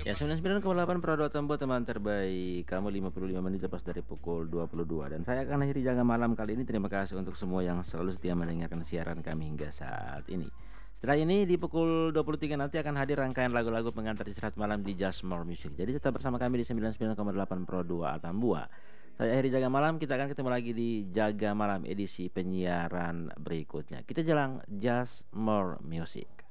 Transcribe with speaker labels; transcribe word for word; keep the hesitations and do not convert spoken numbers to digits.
Speaker 1: Ya, sembilan puluh sembilan koma delapan Prado Tempo, teman terbaik kamu, lima puluh lima menit lepas dari pukul dua puluh dua. Dan saya akan akhiri jaga malam kali ini. Terima kasih untuk semua yang selalu setia mendengarkan siaran kami hingga saat ini. Setelah ini di pukul dua puluh tiga nanti akan hadir rangkaian lagu-lagu pengantar istirahat malam di Just More Music. Jadi tetap bersama kami di sembilan puluh sembilan koma delapan Pro dua Atambua. Saya akhiri jaga malam, kita akan ketemu lagi di Jaga Malam edisi penyiaran berikutnya. Kita jalan Just More Music.